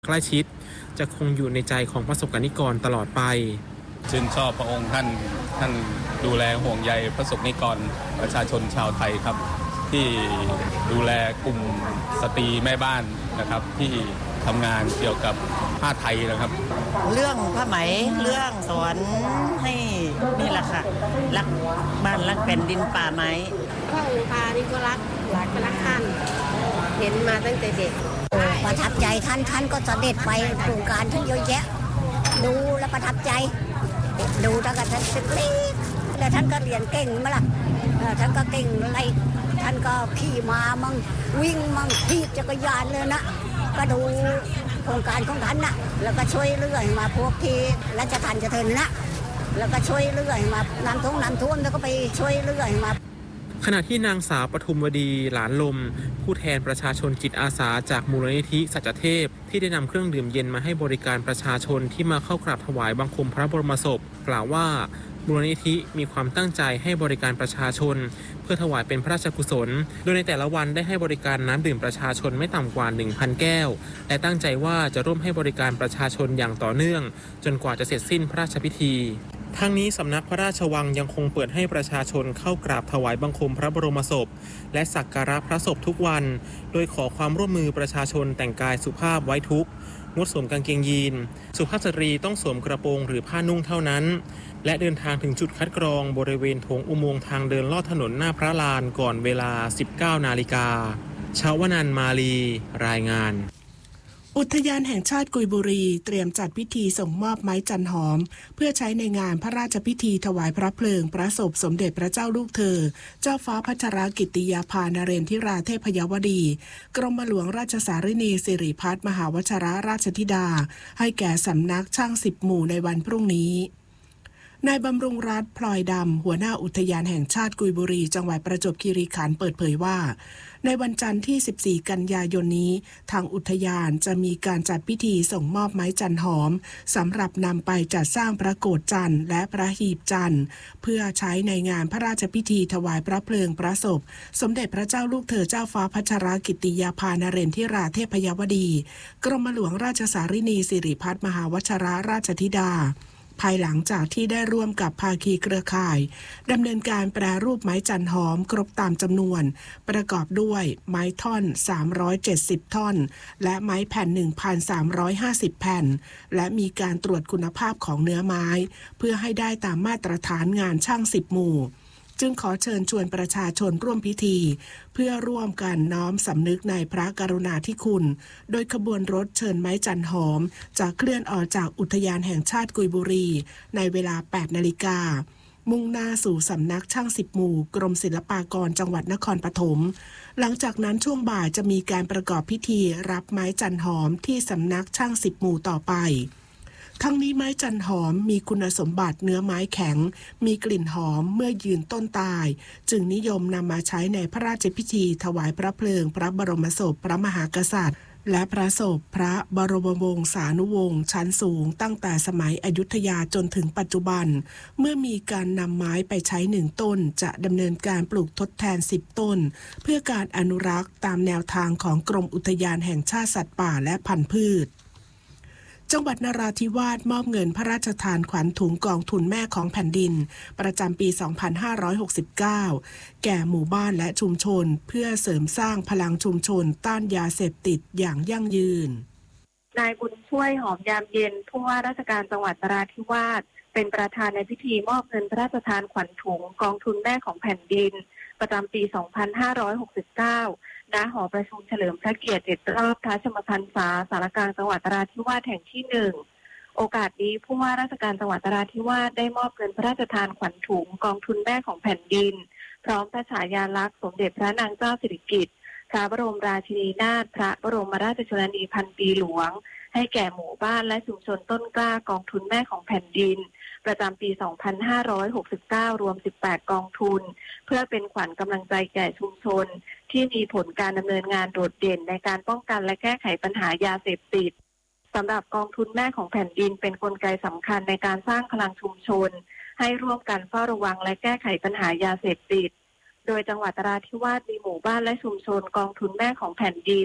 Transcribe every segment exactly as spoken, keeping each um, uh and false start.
ใกล้ชิดจะคงอยู่ในใจของประสบกนิกรตลอดไปชื่นชอบพระองค์ท่านท่านดูแลห่วงใยประสบนิกรประชาชนชาวไทยครับที่ดูแลกลุ่มสตรีแม่บ้านนะครับที่ทำงานเกี่ยวกับผ้าไทยนะครับเรื่องผ้าไหมเรื่องสอนให้นี่แหละค่ะรักบ้านรักแผ่นดินป่าไม้พระองค์พานี่ก็รักรักรักท่านเห็นมาตั้งแต่เด็กประทับใจท่านท่านก็เสด็จไปโครงการท่านเยอะแยะดูแล้วประทับใจดูตั้งแต่ท่านเล็กแล้วท่านก็เรียนเก่งมาล่ะท่านก็เก่งอะไรท่านก็ขี่ม้ามั่งวิ่งมั่งขี่จักรยานเลยนะก็ดูโครงการของท่านนะแล้วก็ช่วยเรื่อยมาพวกที่ราชทัณฑ์จะเทินนะแล้วก็ช่วยเรื่อยมาน้ำท่วมน้ำท่วมแล้วก็ไปช่วยเรื่อยมาขณะที่นางสาวปทุมวดีหลานลมผู้แทนประชาชนจิตอาสาจากมูลนิธิสัจเทพที่ได้นำเครื่องดื่มเย็นมาให้บริการประชาชนที่มาเข้ากราบถวายบังคมพระบรมศพกล่าวว่ามูลนิธิมีความตั้งใจให้บริการประชาชนเพื่อถวายเป็นพระราชกุศลโดยในแต่ละวันได้ให้บริการน้ำดื่มประชาชนไม่ต่ำกว่า หนึ่งพัน แก้วและตั้งใจว่าจะร่วมให้บริการประชาชนอย่างต่อเนื่องจนกว่าจะเสร็จสิ้นพระราชพิธีทั้งนี้สำนักพระราชวังยังคงเปิดให้ประชาชนเข้ากราบถวายบังคมพระบรมศพและสักการะพระศพทุกวันโดยขอความร่วมมือประชาชนแต่งกายสุภาพไว้ทุกข์งดสวมกางเกงยีนสุภาพสตรีต้องสวมกระโปรงหรือผ้านุ่งเท่านั้นและเดินทางถึงจุดคัดกรองบริเวณโถงอุโมงค์ทางเดินลอดถนนหน้าพระลานก่อนเวลา สิบเก้านาฬิกาชาวนันท์มาลีรายงานอุทยานแห่งชาติกุยบุรีเตรียมจัดพิธีส่งมอบไม้จันหอมเพื่อใช้ในงานพระราชพิธีถวายพระเพลิงพระศพสมเด็จพระเจ้าลูกเธอเจ้าฟ้าพัชรกิติยาภานเรนทิราเทพยวดีกรมหลวงราชสารินีสิริพัฒน์มหาวชรราชธิดาให้แก่สำนักช่างสิบหมู่ในวันพรุ่งนี้นายบำรุงรัตน์พลอยดำหัวหน้าอุทยานแห่งชาติกุยบุรีจังหวัดประจวบคีรีขันธ์เปิดเผยว่าในวันจันทร์ที่สิบสี่กันยายนนี้ทางอุทยานจะมีการจัดพิธีส่งมอบไม้จันหอมสำหรับนำไปจัดสร้างพระโกฐจันทร์และพระหีบจันทร์เพื่อใช้ในงานพระราชพิธีถวายพระเพลิงพระศพสมเด็จพระเจ้าลูกเธอเจ้าฟ้าพัชรกิติยาภานเรนทิราเทพยวดีกรมหลวงราชสารินีสิริพัฒน์มหาวชรราชธิดาภายหลังจากที่ได้ร่วมกับภาคีเครือข่ายดำเนินการแปรรูปไม้จันหอมครบตามจำนวนประกอบด้วยไม้ท่อนสามร้อยเจ็ดสิบท่อนและไม้แผ่น หนึ่งพันสามร้อยห้าสิบ แผ่นและมีการตรวจคุณภาพของเนื้อไม้เพื่อให้ได้ตามมาตรฐานงานช่างสิบหมู่จึงขอเชิญชวนประชาชนร่วมพิธีเพื่อร่วมกันน้อมสำนึกในพระกรุณาธิคุณโดยขบวนรถเชิญไม้จันหอมจะเคลื่อนออกจากอุทยานแห่งชาติกุยบุรีในเวลา แปดนาฬิกามุ่งหน้าสู่สำนักช่างสิบหมู่กรมศิลปากรจังหวัดนครปฐมหลังจากนั้นช่วงบ่ายจะมีการประกอบพิธีรับไม้จันหอมที่สำนักช่างสิบหมู่ต่อไปทั้งนี้ไม้จันหอมมีคุณสมบัติเนื้อไม้แข็งมีกลิ่นหอมเมื่อยืนต้นตายจึงนิยมนำมาใช้ในพระราชพิธีถวายพระเพลิงพระบรมศพพระมหากษัตริย์และพระศพพระบรมวงศานุวงศ์ชั้นสูงตั้งแต่สมัยอยุธยาจนถึงปัจจุบันเมื่อมีการนำไม้ไปใช้หนึ่งต้นจะดำเนินการปลูกทดแทนสิบต้นเพื่อการอนุรักษ์ตามแนวทางของกรมอุทยานแห่งชาติสัตว์ป่าและพันธุ์พืชจังหวัดนราธิวาสมอบเงินพระราชทานขวัญถุงกองทุนแม่ของแผ่นดินประจำปี สองพันห้าร้อยหกสิบเก้า แก่หมู่บ้านและชุมชนเพื่อเสริมสร้างพลังชุมชนต้านยาเสพติดอย่างยั่งยืนนายบุญช่วยหอมยามเย็นผู้ว่าราชการจังหวัดนราธิวาสเป็นประธานในพิธีมอบเงินพระราชทานขวัญถุงกองทุนแม่ของแผ่นดินประจำปี สองพันห้าร้อยหกสิบเก้าณหอประชุมเฉลิมพระเกียรติเจ็ดรอบพระชนมพรรษาสารกลางจังหวัดนราธิวาสแห่งที่หนึ่งโอกาสนี้ผู้ว่าราชการจังหวัดนราธิวาสได้มอบเงินพระราชทานขวัญถุงกองทุนแม่ของแผ่นดินพร้อมพระฉายาลักษณ์สมเด็จพระนางเจ้าสิริกิติ์พระบรมราชินีนาถพระบรมราชชนนีพันปีหลวงให้แก่หมู่บ้านและชุมชนต้นกล้ากองทุนแม่ของแผ่นดินประจำปี สองพันห้าร้อยหกสิบเก้า รวม สิบแปด กองทุนเพื่อเป็นขวัญกำลังใจแก่ชุมชนที่มีผลการดำเนินงานโดดเด่นในการป้องกันและแก้ไขปัญหายาเสพติดสำหรับกองทุนแม่ของแผ่นดินเป็นกลไกสำคัญในการสร้างพลังชุมชนให้ร่วมกันเฝ้าระวังและแก้ไขปัญหายาเสพติดโดยจังหวัดนราธิวาสมีหมู่บ้านและชุมชนกองทุนแม่ของแผ่นดิน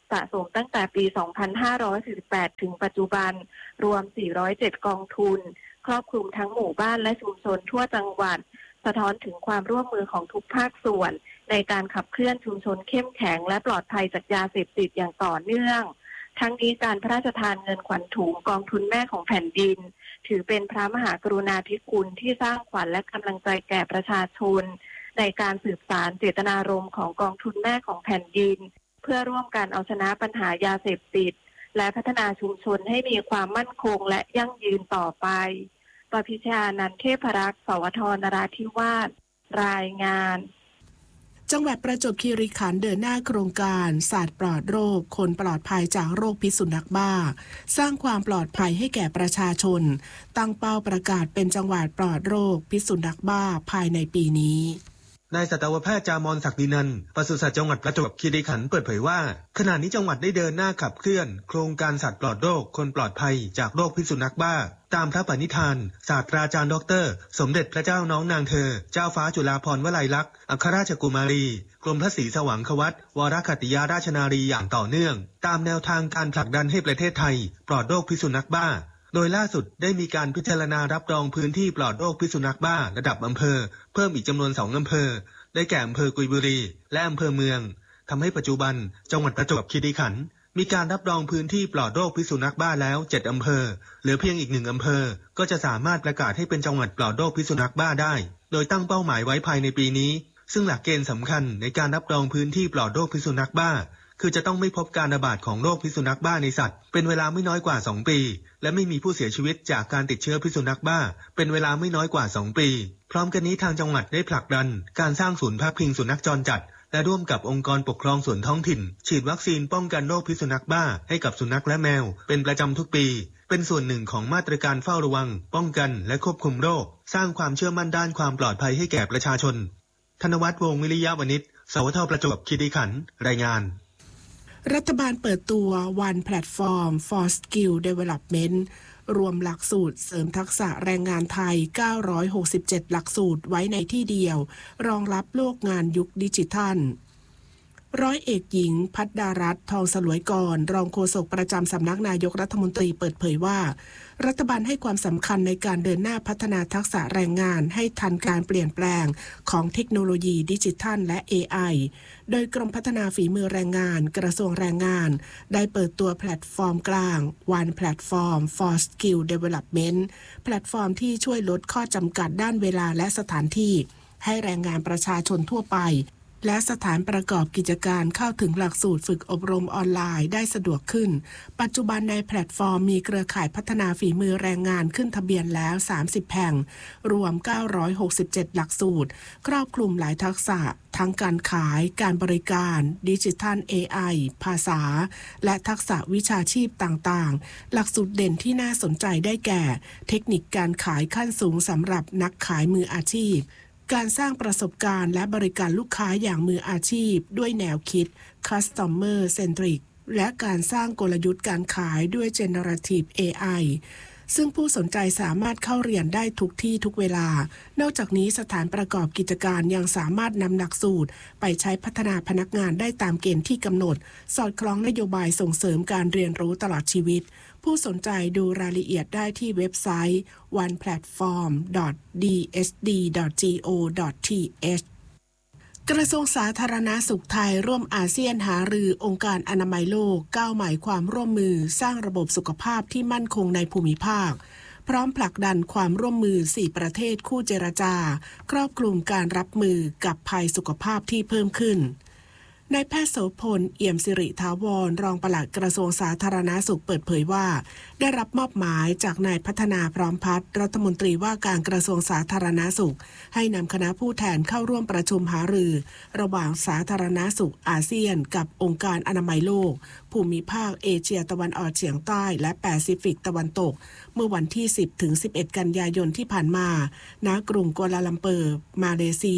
สะสมตั้งแต่ปี สองพันห้าร้อยสี่สิบแปด ถึงปัจจุบันรวม สี่ร้อยเจ็ด กองทุนครอบคลุมทั้งหมู่บ้านและชุมชนทั่วจังหวัดสะท้อนถึงความร่วมมือของทุกภาคส่วนในการขับเคลื่อนชุมชนเข้มแข็งและปลอดภัยจากยาเสพติดอย่างต่อเนื่องทั้งนี้การพระราชทานเงินขวัญถุงกองทุนแม่ของแผ่นดินถือเป็นพระมหากรุณาธิคุณที่สร้างขวัญและกำลังใจแก่ประชาชนในการสืบสานเจตนารมณ์ของกองทุนแม่ของแผ่นดินเพื่อร่วมกันเอาชนะปัญหายาเสพติดและพัฒนาชุมชนให้มีความมั่นคงและยั่งยืนต่อไปปพิชานันท์เทพรักษ์สวทนราธิวาสรายงานจังหวัดประจวบคีรีขันธ์เดินหน้าโครงการศาสตร์ปลอดโรคคนปลอดภัยจากโรคพิษสุนัขบ้าสร้างความปลอดภัยให้แก่ประชาชนตั้งเป้าประกาศเป็นจังหวัดปลอดโรคพิษสุนัขบ้าภายในปีนี้นายสัตวแพทย์จามอนศักดินันท์ปศุสัตว์จังหวัดประจวบคีรีขันธ์เปิดเผยว่าขณะนี้จังหวัดได้เดินหน้าขับเคลื่อนโครงการสัตว์ปลอดโรคคนปลอดภัยจากโรคพิษสุนัขบ้าตามพระปณิธานศาสตราจารย์ดรสมเด็จพระเจ้าน้องนางเธอเจ้าฟ้าจุฬาภรณ์วลัยลักษณ์อัครราชกุมารีกรมพระศรีสว่างควัตรวรคัตติยาราชนารีอย่างต่อเนื่องตามแนวทางการผลักดันให้ประเทศไทยปลอดโรคพิษสุนัขบ้าโดยล่าสุดได้มีการพิจารณารับรองพื้นที่ปลอดโรคพิษสุนัขบ้าระดับอำเภอเพิ่มอีกจำนวนสองอำเภอได้แก่อำเภอกุยบุรีและอำเภอเมืองทำให้ปัจจุบันจังหวัดประจวบคีรีขันธ์มีการรับรองพื้นที่ปลอดโรคพิษสุนัขบ้าแล้วเจ็ดอำเภอเหลือเพียงอีกหนึ่งอำเภอก็จะสามารถประกาศให้เป็นจังหวัดปลอดโรคพิษสุนัขบ้าได้โดยตั้งเป้าหมายไว้ภายในปีนี้ซึ่งหลักเกณฑ์สำคัญในการรับรองพื้นที่ปลอดโรคพิษสุนัขบ้าคือจะต้องไม่พบการระบาดของโรคพิษสุนัขบ้าในสัตว์เป็นเวลาไม่น้อยกว่าสองปีและไม่มีผู้เสียชีวิตจากการติดเชื้อพิษสุนัขบ้าเป็นเวลาไม่น้อยกว่าสองปีพร้อมกันนี้ทางจังหวัดได้ผลักดันการสร้างศูนย์พักพิงสุนัขจรจัดและร่วมกับองค์กรปกครองส่วนท้องถิ่นฉีดวัคซีนป้องกันโรคพิษสุนัขบ้าให้กับสุนัขและแมวเป็นประจำทุกปีเป็นส่วนหนึ่งของมาตรการเฝ้าระวังป้องกันและควบคุมโรคสร้างความเชื่อมั่นด้านความปลอดภัยให้แก่ประชาชนธนวัฒน์วงศ์วิริยะวณิชสวทประจวบคีรีขันธ์รายงานรัฐบาลเปิดตัว One Platform for Skill Development รวมหลักสูตรเสริมทักษะแรงงานไทยเก้าร้อยหกสิบเจ็ดหลักสูตรไว้ในที่เดียวรองรับโลกงานยุคดิจิทัลร้อยเอกหญิงพัฒดารัตน์ทองสลวยกรรองโฆษกประจำสำนักนายกรัฐมนตรีเปิดเผยว่ารัฐบาลให้ความสำคัญในการเดินหน้าพัฒนาทักษะแรงงานให้ทันการเปลี่ยนแปลงของเทคโนโลยีดิจิทัลและ เอ ไอ โดยกรมพัฒนาฝีมือแรงงานกระทรวงแรงงานได้เปิดตัวแพลตฟอร์มกลาง One Platform for Skill Development แพลตฟอร์มที่ช่วยลดข้อจำกัดด้านเวลาและสถานที่ให้แรงงานประชาชนทั่วไปและสถานประกอบกิจการเข้าถึงหลักสูตรฝึกอบรมออนไลน์ได้สะดวกขึ้นปัจจุบันในแพลตฟอร์มมีเครือข่ายพัฒนาฝีมือแรงงานขึ้นทะเบียนแล้วสามสิบแห่งรวมเก้าร้อยหกสิบเจ็ดหลักสูตรครอบคลุมหลายทักษะทั้งการขายการบริการดิจิทัล เอ ไอ ภาษาและทักษะวิชาชีพต่างๆหลักสูตรเด่นที่น่าสนใจได้แก่เทคนิคการขายขั้นสูงสำหรับนักขายมืออาชีพการสร้างประสบการณ์และบริการลูกค้าอย่างมืออาชีพด้วยแนวคิด Customer Centric และการสร้างกลยุทธ์การขายด้วย Generative เอ ไอ ซึ่งผู้สนใจสามารถเข้าเรียนได้ทุกที่ทุกเวลานอกจากนี้สถานประกอบกิจการยังสามารถนำหลักสูตรไปใช้พัฒนาพนักงานได้ตามเกณฑ์ที่กำหนดสอดคล้องนโยบายส่งเสริมการเรียนรู้ตลอดชีวิตผู้สนใจดูรายละเอียดได้ที่เว็บไซต์ วัน แพลตฟอร์ม ดอท ดี เอส ดี ดอท จี โอ ดอท ที เอช กระทรวงสาธารณสุขไทยร่วมอาเซียนหารือองค์การอนามัยโลกก้าวหมายความร่วมมือสร้างระบบสุขภาพที่มั่นคงในภูมิภาคพร้อมผลักดันความร่วมมือสี่ประเทศคู่เจรจาครอบคลุมการรับมือกับภัยสุขภาพที่เพิ่มขึ้นนายแพทย์โสพลเอี่ยมสิริถาวรรองปลัดกระทรวงสาธารณสุขเปิดเผยว่าได้รับมอบหมายจากนายพัฒนาพร้อมพัฒน์รัฐมนตรีว่าการกระทรวงสาธารณสุขให้นำคณะผู้แทนเข้าร่วมประชุมหารือระหว่างสาธารณสุขอาเซียนกับองค์การอนามัยโลกภูมิภาคเอเชียตะวันออกเฉียงใต้และแปซิฟิกตะวันตกเมื่อวันที่สิบถึงสิบเอ็ดกันยายนที่ผ่านมาณกรุงกัวลาลัมเปอร์มาเลเซีย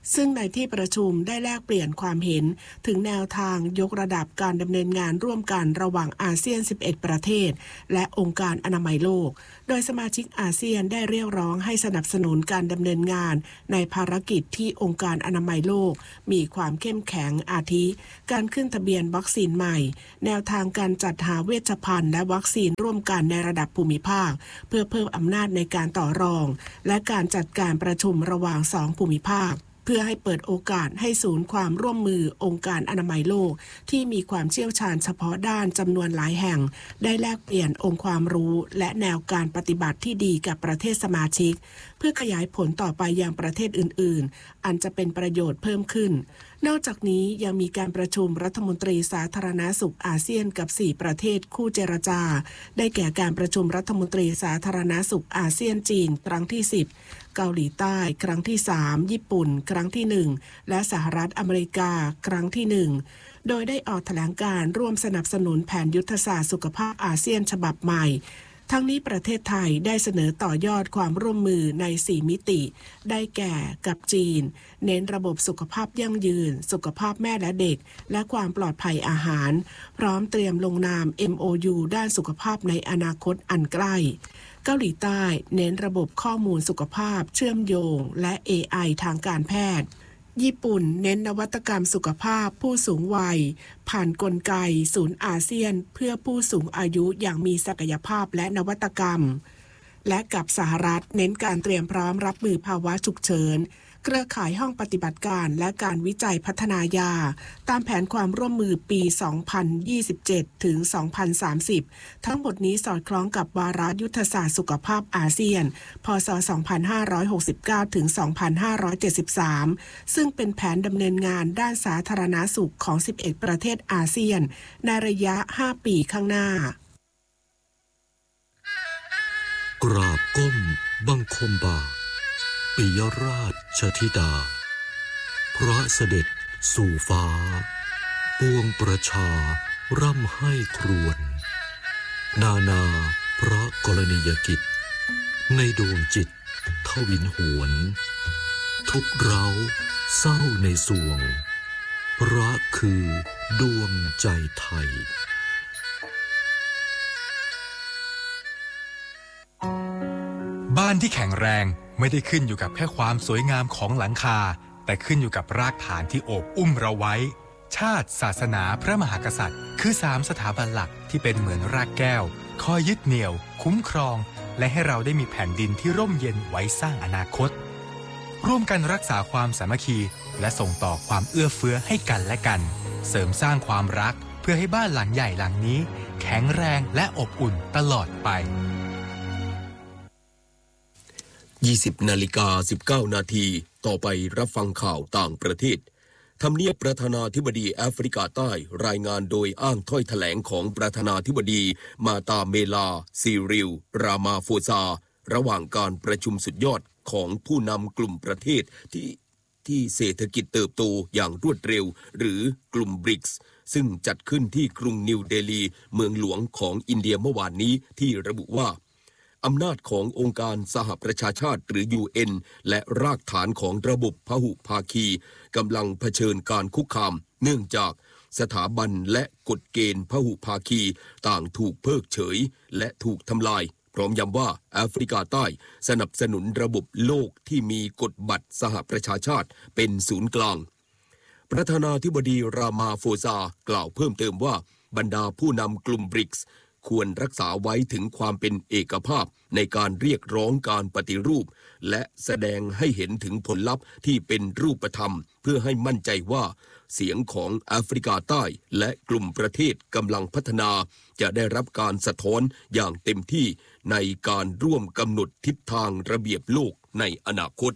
ซึ่งในที่ประชุมได้แลกเปลี่ยนความเห็นถึงแนวทางยกระดับการดำเนินงานร่วมกันระหว่างอาเซียนสิบเอ็ดประเทศและองค์การอนามัยโลกโดยสมาชิกอาเซียนได้เรียกร้องให้สนับสนุนการดำเนินงานในภารกิจที่องค์การอนามัยโลกมีความเข้มแข็งอาทิการขึ้นทะเบียนวัคซีนใหม่แนวทางการจัดหาเวชภัณฑ์และวัคซีนร่วมกันในระดับภูมิภาคเพื่อเพิ่มอำนาจในการต่อรองและการจัดการประชุมระหว่างสองภูมิภาคเพื่อให้เปิดโอกาสให้ศูนย์ความร่วมมือองค์การอนามัยโลกที่มีความเชี่ยวชาญเฉพาะด้านจำนวนหลายแห่งได้แลกเปลี่ยนองค์ความรู้และแนวการปฏิบัติที่ดีกับประเทศสมาชิกเพื่อขยายผลต่อไปยังประเทศอื่นๆอันจะเป็นประโยชน์เพิ่มขึ้นนอกจากนี้ยังมีการประชุมรัฐมนตรีสาธารณสุขอาเซียนกับสี่ประเทศคู่เจรจาได้แก่การประชุมรัฐมนตรีสาธารณสุขอาเซียนจีนครั้งที่สิบเกาหลีใต้ครั้งที่สามญี่ปุ่นครั้งที่หนึ่งและสหรัฐอเมริกาครั้งที่หนึ่งโดยได้ออกแถลงการร่วมสนับสนุนแผนยุทธศาสตร์สุขภาพอาเซียนฉบับใหม่ทั้งนี้ประเทศไทยได้เสนอต่อยอดความร่วมมือในสี่มิติได้แก่กับจีนเน้นระบบสุขภาพยั่งยืนสุขภาพแม่และเด็กและความปลอดภัยอาหารพร้อมเตรียมลงนาม เอ็ม โอ ยู ด้านสุขภาพในอนาคตอันใกล้เกาหลีใต้เน้นระบบข้อมูลสุขภาพเชื่อมโยงและ เอ ไอ ทางการแพทย์ญี่ปุ่นเน้นนวัตกรรมสุขภาพผู้สูงวัยผ่านกลไกศูนย์อาเซียนเพื่อผู้สูงอายุอย่างมีศักยภาพและนวัตกรรมและกับสหรัฐเน้นการเตรียมพร้อมรับมือภาวะฉุกเฉินเครือข่ายห้องปฏิบัติการและการวิจัยพัฒนายาตามแผนความร่วมมือปี สองพันยี่สิบเจ็ด ถึง สองพันสามสิบ ทั้งหมดนี้สอดคล้องกับวาระยุทธศาสตร์สุขภาพอาเซียน พ.ศ. สองพันห้าร้อยหกสิบเก้า ถึง สองพันห้าร้อยเจ็ดสิบสาม ซึ่งเป็นแผนดำเนินงานด้านสาธารณสุขของ สิบเอ็ด ประเทศอาเซียนในระยะ ห้า ปีข้างหน้ากราบก้มบังคมบาทปิยราชธิดาพระเสด็จสู่ฟ้าปวงประชาร่ำให้ครวญนานาพระกรณียกิจในดวงจิตทวินหวนทุกเร้าเศร้าในสวงพระคือดวงใจไทยบ้านที่แข็งแรงไม่ได้ขึ้นอยู่กับแค่ความสวยงามของหลังคาแต่ขึ้นอยู่กับรากฐานที่โอบอุ้มเราไว้ชาติศาสนาพระมหากษัตริย์คือสามสถาบันหลักที่เป็นเหมือนรากแก้วคอยยึดเหนี่ยวคุ้มครองและให้เราได้มีแผ่นดินที่ร่มเย็นไว้สร้างอนาคตร่วมกันรักษาความสามัคคีและส่งต่อความเอื้อเฟื้อให้กันและกันเสริมสร้างความรักเพื่อให้บ้านหลังใหญ่หลังนี้แข็งแรงและอบอุ่นตลอดไปยี่สิบนาฬิกาสิบเก้านาทีต่อไปรับฟังข่าวต่างประเทศทำเนียบประธานาธิบดีแอฟริกาใต้รายงานโดยอ้างถ้อยแถลงของประธานาธิบดีมาตาเมลาซีริลรามาโฟซาระหว่างการประชุมสุดยอดของผู้นำกลุ่มประเทศที่ที่เศรษฐกิจเติบโตอย่างรวดเร็วหรือกลุ่มบริกส์ซึ่งจัดขึ้นที่กรุงนิวเดลีเมืองหลวงของอินเดียเมื่อวานนี้ที่ระบุว่าอำนาจขององค์การสหประชาชาติหรือ ยู เอ็น และรากฐานของระบบพหุภาคีกำลังเผชิญการคุกคามเนื่องจากสถาบันและกฎเกณฑ์พหุภาคีต่างถูกเพิกเฉยและถูกทำลายพร้อมย้ำว่าแอฟริกาใต้สนับสนุนระบบโลกที่มีกฎบัตรสหประชาชาติเป็นศูนย์กลางประธานาธิบดีรามาโฟซากล่าวเพิ่มเติมว่าบรรดาผู้นำกลุ่มบริกส์ควรรักษาไว้ถึงความเป็นเอกภาพในการเรียกร้องการปฏิรูปและแสดงให้เห็นถึงผลลัพธ์ที่เป็นรูปธรรมเพื่อให้มั่นใจว่าเสียงของแอฟริกาใต้และกลุ่มประเทศกำลังพัฒนาจะได้รับการสะท้อนอย่างเต็มที่ในการร่วมกำหนดทิศทางระเบียบโลกในอนาคต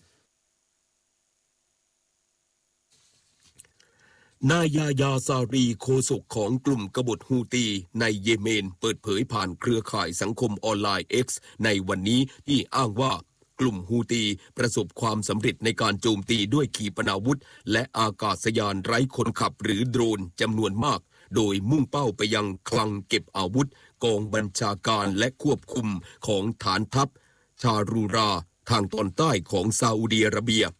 นายยายาซารีโฆษกของกลุ่มกบฏฮูตีในเยเมนเปิดเผยผ่านเครือข่ายสังคมออนไลน์ X ในวันนี้ที่อ้างว่ากลุ่มฮูตีประสบความสำเร็จในการโจมตีด้วยขีปนาวุธและอากาศยานไร้คนขับหรือโดรนจำนวนมากโดยมุ่งเป้าไปยังคลังเก็บอาวุธกองบัญชาการและควบคุมของฐานทัพชารูราทางตอนใต้ของซาอุดิอาระเบีย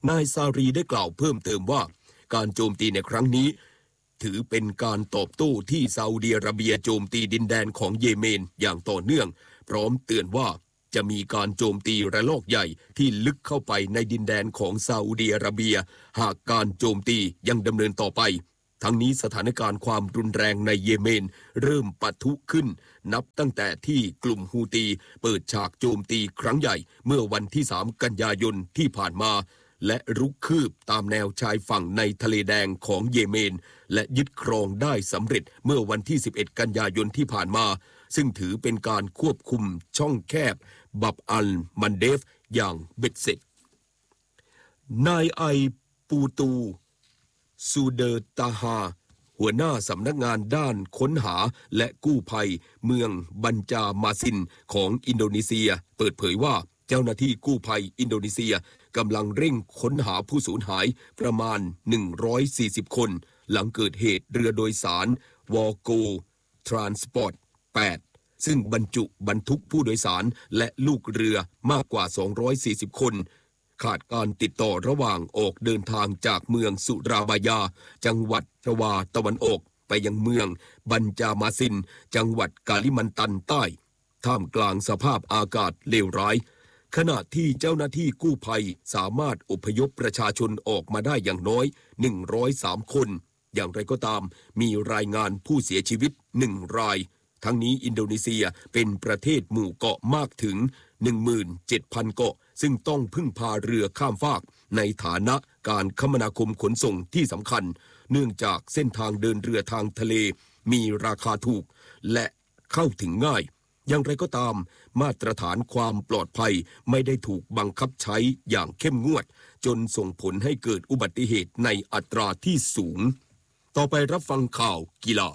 นายซารีได้กล่าวเพิ่มเติมว่าการโจมตีในครั้งนี้ถือเป็นการตอบโต้ที่ซาอุดิอาระเบียโจมตีดินแดนของเยเมนอย่างต่อเนื่องพร้อมเตือนว่าจะมีการโจมตีระลอกใหญ่ที่ลึกเข้าไปในดินแดนของซาอุดิอาระเบียหากการโจมตียังดำเนินต่อไปทั้งนี้สถานการณ์ความรุนแรงในเยเมนเริ่มปะทุขึ้นนับตั้งแต่ที่กลุ่มฮูตีเปิดฉากโจมตีครั้งใหญ่เมื่อวันที่สามกันยายนที่ผ่านมาและรุกคืบตามแนวชายฝั่งในทะเลแดงของเยเมนและยึดครองได้สำเร็จเมื่อวันที่สิบเอ็ดกันยายนที่ผ่านมาซึ่งถือเป็นการควบคุมช่องแคบบับอัลมันเดฟอย่างเบ็ดเสร็จนายไอปูตูซูเดอตาฮาหัวหน้าสำนักงานด้านค้นหาและกู้ภัยเมืองบันจามาซินของอินโดนีเซียเปิดเผยว่าเจ้าหน้าที่กู้ภัยอินโดนีเซียกำลังเร่งค้นหาผู้สูญหายประมาณหนึ่งร้อยสี่สิบคนหลังเกิดเหตุเรือโดยสารวอโกทรานสปอร์ตแปดซึ่งบรรจุบรรทุกผู้โดยสารและลูกเรือมากกว่าสองร้อยสี่สิบคนขาดการติดต่อระหว่างออกเดินทางจากเมืองสุราบายาจังหวัดชวาตะวันออกไปยังเมืองบันจามาซินจังหวัดกาลิมันตันใต้ท่ามกลางสภาพอากาศเลวร้ายขณะที่เจ้าหน้าที่กู้ภัยสามารถอพยพประชาชนออกมาได้อย่างน้อยหนึ่งร้อยสามคนอย่างไรก็ตามมีรายงานผู้เสียชีวิตหนึ่งรายทั้งนี้อินโดนีเซียเป็นประเทศหมู่เกาะมากถึง หนึ่งหมื่นเจ็ดพัน เกาะซึ่งต้องพึ่งพาเรือข้ามฟากในฐานะการคมนาคมขนส่งที่สำคัญเนื่องจากเส้นทางเดินเรือทางทะเลมีราคาถูกและเข้าถึงง่ายอย่างไรก็ตามมาตรฐานความปลอดภัยไม่ได้ถูกบังคับใช้อย่างเข้มงวดจนส่งผลให้เกิดอุบัติเหตุในอัตราที่สูงต่อไปรับฟังข่าวกีฬา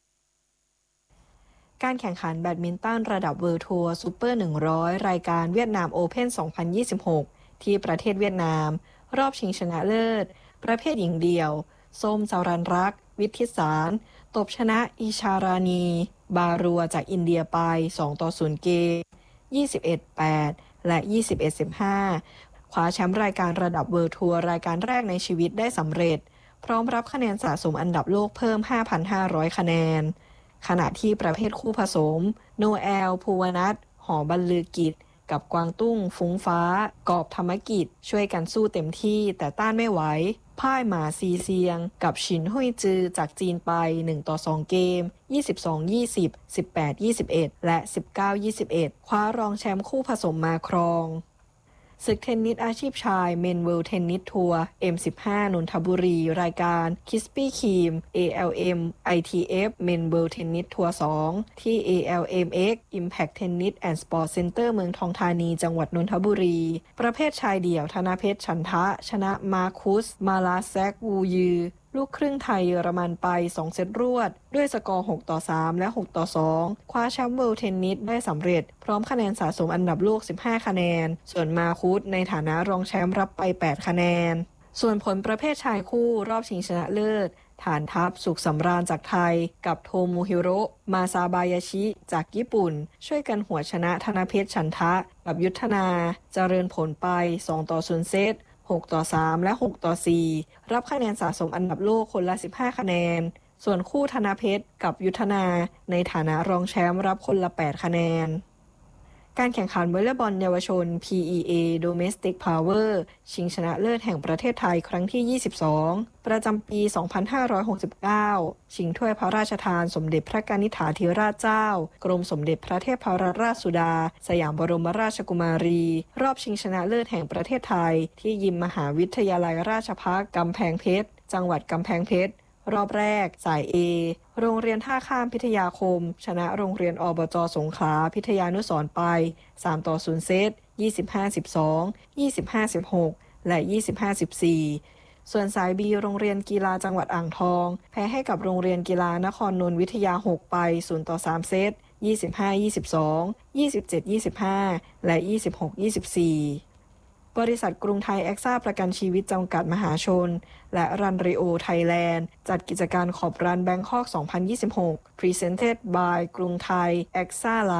การแข่งขันแบดมินตันระดับเวิลด์ทัวร์ซูเปอร์หนึ่งร้อยรายการเวียดนามโอเพ่นสองพันยี่สิบหกที่ประเทศเวียดนามรอบชิงชนะเลิศประเภทหญิงเดี่ยวส้มสารันรักษ์วิทิสารตบชนะอิชารานีบารัวจากอินเดียไปสองต่อศูนย์เกม ยี่สิบเอ็ด แปด และ ยี่สิบเอ็ด สิบห้า คว้าแชมป์รายการระดับเวิลด์ทัวร์รายการแรกในชีวิตได้สำเร็จพร้อมรับคะแนนสะสมอันดับโลกเพิ่ม ห้าพันห้าร้อย คะแนนขณะที่ประเภทคู่ผสมโนแอลภูวนัทหอบรรลือกิจกับกวางตุ้งฟุ้งฟ้ากอบธรรมกิจช่วยกันสู้เต็มที่แต่ต้านไม่ไหวพ่ายหมาซีเซียงกับฉินหุยจือจากจีนไปหนึ่งต่อสองเกม ยี่สิบสอง ยี่สิบ สิบแปด ยี่สิบเอ็ด และ สิบเก้า ยี่สิบเอ็ด คว้ารองแชมป์คู่ผสมมาครองศึกเทนนิสอาชีพชายเมนเวิลด์เทนนิสทัวร์ เอ็ม สิบห้า นนทบุรีรายการคิสปี้ครีม เอ แอล เอ็ม ไอ ที เอฟ เมนเวิลด์เทนนิสทัวร์ สองที่ เอ แอล เอ็ม เอ็กซ์ Impact Tennis and Sport Center เมืองทองธานีจังหวัดนนทบุรีประเภทชายเดี่ยวธนเพชรฉันทะชนะมาคุสมาลาแซกวูยือลูกครึ่งไทยเยอรมันไปสองเซตรวดด้วยสกอร์หกต่อสามและหกต่อสองคว้าแชมป์เวิลด์เทนนิสได้สำเร็จพร้อมคะแนนสะสมอันดับโลกสิบห้าคะแนนส่วนมาคุสในฐานะรองแชมป์รับไปแปดคะแนนส่วนผลประเภทชายคู่รอบชิงชนะเลิศฐานทัพสุขสำราญจากไทยกับโทมูฮิโร่มาซาบายาชิจากญี่ปุ่นช่วยกันหัวชนะธนเพชรฉันทะกับยุทธนาเจริญผลไปสองต่อศูนย์เซตหกต่อสามและหกต่อสี่รับคะแนนสะสมอันดับโลกคนละสิบห้าคะแนนส่วนคู่ธนเพชรกับยุทธนาในฐานะรองแชมป์รับคนละแปดคะแนนการแข่งขันวอลเลย์บอลเยาวชน พี อี เอ Domestic Power ชิงชนะเลิศแห่งประเทศไทยครั้งที่ยี่สิบสองประจำปีสองพันห้าร้อยหกสิบเก้าชิงถ้วยพระราชทานสมเด็จพระกนิษฐาธิราชเจ้ากรมสมเด็จพระเทพรัตนราชสุดาสยามบรมราชกุมารีรอบชิงชนะเลิศแห่งประเทศไทยที่ยิมมหาวิทยาลัยราชภัฏกำแพงเพชรจังหวัดกำแพงเพชรรอบแรกสาย A โรงเรียนท่าข้ามพิทยาคมชนะโรงเรียนอบจ.สงขลาพิทยานุสรณ์ไปสามต่อศูนย์เซต ยี่สิบห้า สิบสอง ยี่สิบห้า สิบหก และ ยี่สิบห้า สิบสี่ ส่วนสาย B โรงเรียนกีฬาจังหวัดอ่างทองแพ้ให้กับโรงเรียนกีฬานครนนท์วิทยาหกไปศูนย์ต่อสามเซต ยี่สิบห้า ยี่สิบสอง ยี่สิบเจ็ด ยี่สิบห้า และ ยี่สิบหก ยี่สิบสี่บริษัทกรุงไทยแอ็กซ่าประกันชีวิตจำกัดมหาชนและรันริโอไทยแลนด์จัดกิจการขอบรันแบงคอกสองพันยี่สิบหก Presented by กรุงไทย Exa Life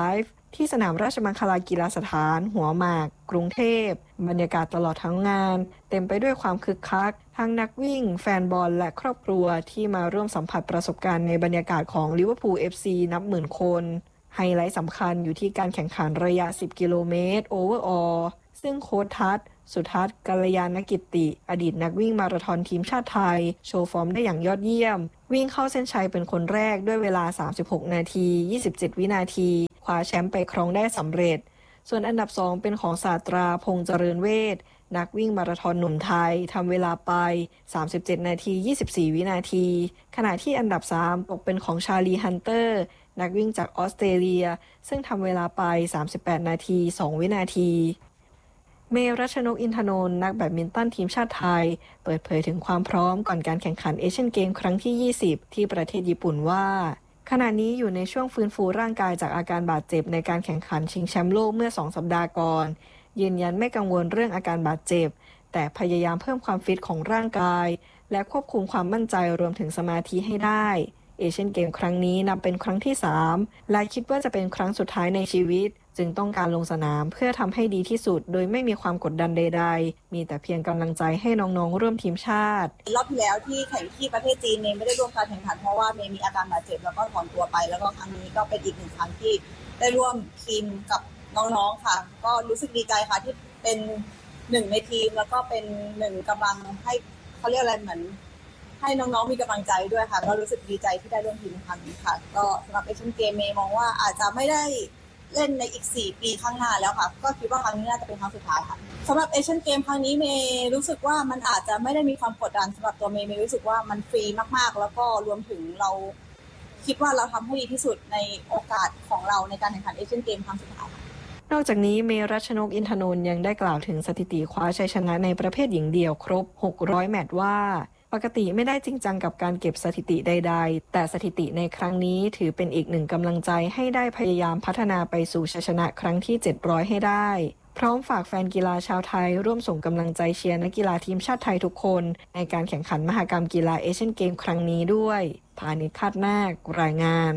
ที่สนามราชมังคลากีฬาสถานหัวหมากกรุงเทพบรรยากาศตลอดทั้งงานเต็มไปด้วยความคึกคักทั้งนักวิ่งแฟนบอลและครอบครัวที่มาร่วมสัมผัสประสบการณ์ในบรรยากาศของลิเวอร์พูล เอฟ ซี นับหมื่นคนไฮไลท์สำคัญอยู่ที่การแข่งขันระยะสิบกิโลเมตรโอเวอร์ออลซึ่งโค้ชทัศน์สุทัศน์กัลยาณกิตติอดีตนักวิ่งมาราธอนทีมชาติไทยโชว์ฟอร์มได้อย่างยอดเยี่ยมวิ่งเข้าเส้นชัยเป็นคนแรกด้วยเวลาสามสิบหกนาทียี่สิบเจ็ดวินาทีคว้าแชมป์ไปครองได้สำเร็จส่วนอันดับสองเป็นของศาสตราพงษ์เจริญเวชนักวิ่งมาราธอนหนุ่มไทยทำเวลาไปสามสิบเจ็ดนาทียี่สิบสี่วินาทีขณะที่อันดับสามตกเป็นของชาลีฮันเตอร์นักวิ่งจากออสเตรเลียซึ่งทำเวลาไปสามสิบแปดนาทีสองวินาทีเมรัชนกอินทนนท์นักแบดมินตันทีมชาติไทยเปิดเผยถึงความพร้อมก่อนการแข่งขันเอเชียนเกมครั้งที่ยี่สิบที่ประเทศญี่ปุ่นว่าขณะนี้อยู่ในช่วงฟื้นฟูร่างกายจากอาการบาดเจ็บในการแข่งขันชิงแชมป์โลกเมื่อสองสัปดาห์ก่อนยืนยันไม่กังวลเรื่องอาการบาดเจ็บแต่พยายามเพิ่มความฟิตของร่างกายและควบคุมความมั่นใจรวมถึงสมาธิให้ได้เอเชียนเกมครั้งนี้นับเป็นครั้งที่สามและคิดว่าจะเป็นครั้งสุดท้ายในชีวิตจึงต้องการลงสนามเพื่อทำให้ดีที่สุดโดยไม่มีความกดดันใดๆมีแต่เพียงกำลังใจให้น้องๆร่วมทีมชาติรอบที่แล้วที่แข่งที่ประเทศจีนเมย์ไม่ได้ร่วมการแข่งขันเพราะว่าเมย์มีอาการบาดเจ็บแล้วก็ถอนตัวไปแล้วก็ครั้งนี้ก็เป็นอีกหนึ่งครั้งที่ได้ร่วมทีมกับน้องๆค่ะก็รู้สึกดีใจค่ะที่เป็นหนึ่งในทีมแล้วก็เป็นหนึ่งกำลังให้เขาเรียกอะไรเหมือนให้น้องๆมีกำลังใจด้วยค่ะก็รู้สึกดีใจที่ได้ร่วมทีมครั้งนี้ค่ะก็สำหรับเอเชียนเกมเมย์มองว่าอาจจะไม่ได้เล่นในอีกสี่ปีข้างหน้าแล้วค่ะก็คิดว่าครั้งนี้น่าจะเป็นครั้งสุดท้ายค่ะสำหรับเอเชียนเกมครั้งนี้เมย์รู้สึกว่ามันอาจจะไม่ได้มีความกดดันสำหรับตัวเมย์เมย์รู้สึกว่ามันฟรีมากๆแล้วก็รวมถึงเราคิดว่าเราทำให้ดีที่สุดในโอกาสของเราในการแข่งขันเอเชียนเกมครั้งสุดท้ายนอกจากนี้เมรัชนกอินทนนท์ยังได้กล่าวถึงสถิติคว้าชัยชนะในประเภทหญิงเดี่ยวครบหกร้อยแมตช์ว่าปกติไม่ได้จริงจังกับการเก็บสถิติใดๆแต่สถิติในครั้งนี้ถือเป็นอีกหนึ่งกำลังใจให้ได้พยายามพัฒนาไปสู่ชัยชนะครั้งที่เจ็ดร้อยให้ได้พร้อมฝากแฟนกีฬาชาวไทยร่วมส่งกำลังใจเชียร์นักกีฬาทีมชาติไทยทุกคนในการแข่งขันมหกรรมกีฬาเอเชียนเกมครั้งนี้ด้วยพานิช คาดนาครายงาน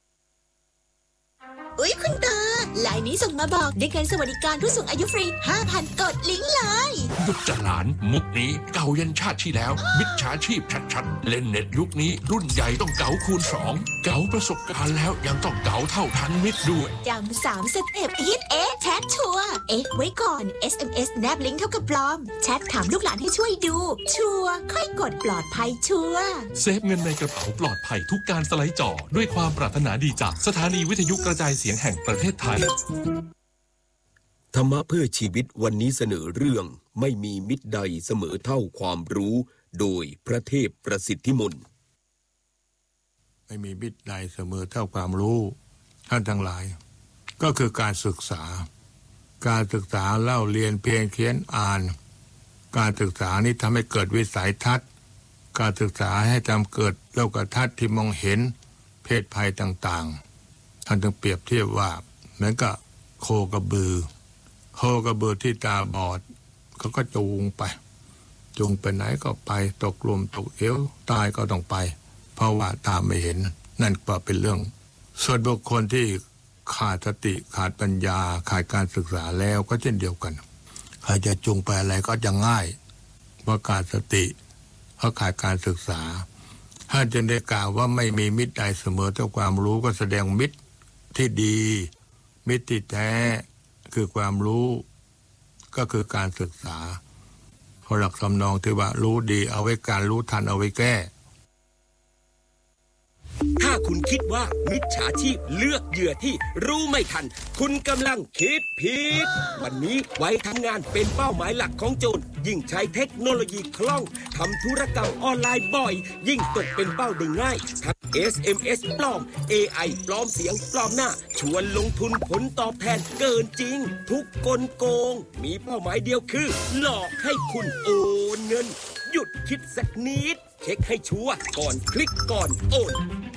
อุ๊ยคุณตาไลน์นี้ส่งมาบอกได้เงินสวัสดิการผู้สูงอายุฟรี ห้าพัน กดลิงก์เลยหยุดจะหลานมุกนี้เก่ายันชาติที่แล้วมิจฉาชีพชัดๆเล่นเน็ตยุคนี้รุ่นใหญ่ต้องเก๋าคูณสองเก๋าประสบการณ์แล้วยังต้องเก๋าเท่าทันมิตรด้วยจำสามสเต็ปฮิตเอ๊ะแชทชัวร์เอ๊ะไว้ก่อน เอส เอ็ม เอส แนบลิงก์เท่ากับปลอมแชทถามลูกหลานให้ช่วยดูชัวร์ค่อยกดปลอดภัยชัวร์เซฟเงินในกระเป๋าปลอดภัยทุกการสไลด์จอด้วยความปรารถนาดีจากสถานีวิทยุกระจายเสียงแห่งประเทศไทยธรรมะเพื่อชีวิตวันนี้เสนอเรื่องไม่มีมิตรใดเสมอเท่าความรู้โดยพระเทพประสิทธิมนต์ไม่มีมิตรใดเสมอเท่าความรู้ท่านทั้งหลายก็คือการศึกษาการศึกษาเล่าเรียนเพียงเขียนอ่านการศึกษานี้ทำให้เกิดวิสัยทัศน์การศึกษาให้ทำเกิดโลกทัศน์ที่มองเห็นเพศภัยต่างๆท่านจึงเปรียบเทียบว่าเหมือนกับโคกระบือโคกระบือที่ตาบอดเขาก็จูงไปจูงไปไหนก็ไปตกหลุมตกเหวตายก็ต้องไปเพราะว่าตาไม่เห็นนั่นก็เป็นเรื่องส่วนบุคคลที่ขาดสติขาดปัญญาขาดการศึกษาแล้วก็เช่นเดียวกันใครจะจูงไปอะไรก็จะง่ายเพราะขาดสติเพราะขาดการศึกษาถ้าจะได้กล่าวว่าไม่มีมิตรใดเสมอเท่าความรู้ก็แสดงมิตรที่ดีมิตรที่แท้คือความรู้ก็คือการศึกษาเพราะหลักสำนองที่ว่ารู้ดีเอาไว้การรู้ทันเอาไว้แก้ถ้าคุณคิดว่ามิจฉาชีพเลือกเหยื่อที่รู้ไม่ทันคุณกำลังคิดผิดวันนี้ไว้ทำงานเป็นเป้าหมายหลักของโจรยิ่งใช้เทคโนโลยีคล่องทำธุรกรรมออนไลน์บ่อยยิ่งตกเป็นเป้าได้ง่ายทั้ง เอส เอ็ม เอส ปลอม เอ ไอ ปลอมเสียงปลอมหน้าชวนลงทุนผลตอบแทนเกินจริงทุกกลโกงมีเป้าหมายเดียวคือหลอกให้คุณโอนเงินหยุดคิดสักนิดเช็คให้ชัวร์ก่อนคลิกก่อนโอน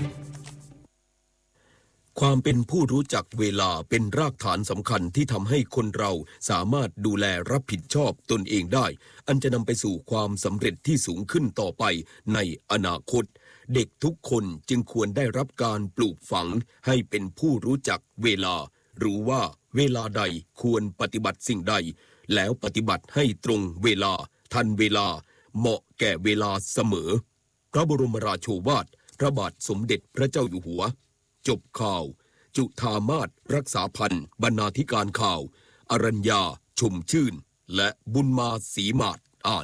ความเป็นผู้รู้จักเวลาเป็นรากฐานสำคัญที่ทำให้คนเราสามารถดูแลรับผิดชอบตนเองได้อันจะนำไปสู่ความสำเร็จที่สูงขึ้นต่อไปในอนาคตเด็กทุกคนจึงควรได้รับการปลูกฝังให้เป็นผู้รู้จักเวลารู้ว่าเวลาใดควรปฏิบัติสิ่งใดแล้วปฏิบัติให้ตรงเวลาทันเวลาเหมาะแก่เวลาเสมอพระบรมราโชวาทพระบาทสมเด็จพระเจ้าอยู่หัวจบข่าวจุธามาศรักษาพันธ์บรรณาธิการข่าวอรัญญาชุมชื่นและบุญมาศรีมาศอ่าน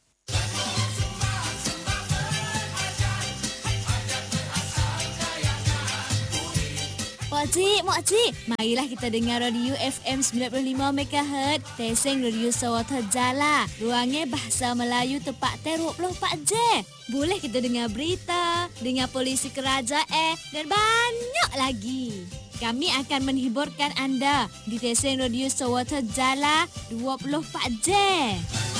Makcik, makcik, marilah kita dengar radio F M sembilan puluh lima megahertz, Teseng Radio Sawata Jala, ruangnya bahasa Melayu tepat dua puluh empat jam. Boleh kita dengar berita, dengar polisi kerajaan dan banyak lagi. Kami akan menghiburkan anda di Teseng Radio Sawata Jala dua puluh empat jam.